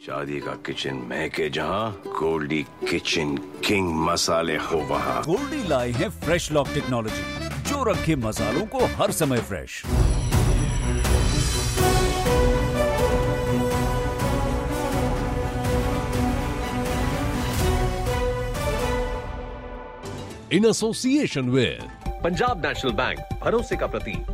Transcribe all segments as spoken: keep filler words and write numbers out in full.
शादी का किचन महके जहाँ, गोल्डी किचन किंग मसाले हो वहाँ। गोल्डी लाए हैं फ्रेश लॉक टेक्नोलॉजी, जो रखे मसालों को हर समय fresh. In association with Punjab national bank, भरोसे का प्रतीक।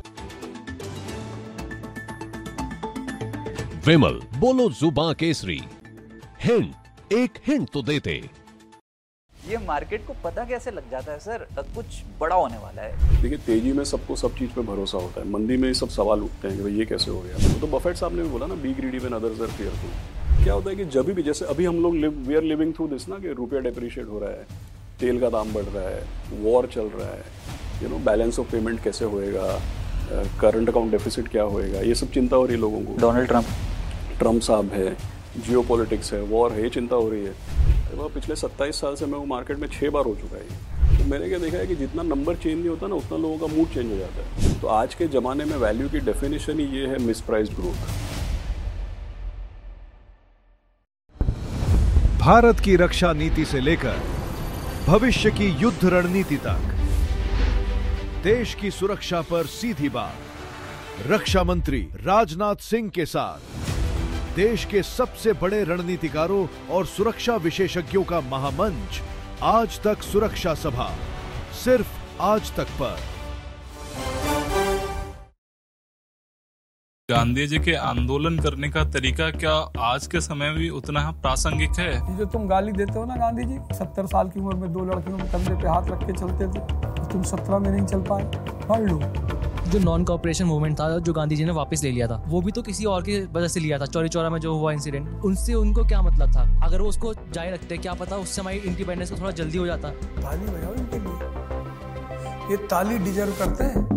विमल, बोलो जुबां केसरी। हिंट, एक हिंट तो देते। ये मार्केट को पता कैसे लग जाता है सर, कुछ बड़ा होने वाला है। देखिए, तेजी में सबको सब चीज पे भरोसा होता है, मंदी में सब सवाल उठते हैं कि भाई ये कैसे हो गया। तो बफेट साहब ने भी बोला ना, B greedy when others are fearful. क्या होता है कि जब भी, जैसे अभी हम लोग we are living through this ना, कि रुपया डेप्रिशिएट हो रहा है, तेल का दाम बढ़ रहा है, वॉर चल रहा है, you know balance of payment कैसे होएगा, करंट अकाउंट डेफिसिट क्या होएगा, ये सब चिंता हो रही है लोगों को। डोनाल्ड ट्रंप ट्रम्प साहब है, जियोपॉलिटिक्स है, वॉर है, ये चिंता हो रही है। तो पिछले सत्ताईस साल से मैं वो मार्केट में छः बार हो चुका है। तो मैंने क्या देखा है कि जितना नंबर चेंज नहीं होता ना, उतना लोगों का मूड चेंज हो जाता है। तो आज के ज़माने में वैल्यू की डेफिनेशन ही ये है, मिसप्राइस्ड ग्रोथ। भारत की रक्षा नीति से लेकर भविष्य की युद्ध रणनीति तक, देश की सुरक्षा पर सीधी बात रक्षा मंत्री राजनाथ सिंह के साथ देश के सबसे बड़े रणनीतिकारों और सुरक्षा विशेषज्ञों का महामंच आज तक सुरक्षा सभा, सिर्फ आज तक पर। गांधी जी के आंदोलन करने का तरीका क्या आज के समय में भी उतना प्रासंगिक है? ये जो तुम गाली देते हो ना गांधी जी, सत्तर साल की उम्र में दो लड़कियों के कंधे पे हाथ रख के चलते थे, तो तुम सत्रह में नहीं चल पाए, पढ़ लो। जो नॉन कॉपरेशन मूवमेंट था जो गांधी जी ने वापस ले लिया था, वो भी तो किसी और की वजह से लिया था। चौरी चौरा में जो हुआ इंसिडेंट, उनसे उनको क्या मतलब था? अगर वो उसको जारी रखते, क्या पता उससे हमारी इंडिपेंडेंस को थोड़ा जल्दी हो जाता। ताली बजाओ इनके लिए, ये ताली डिजर्व करते हैं।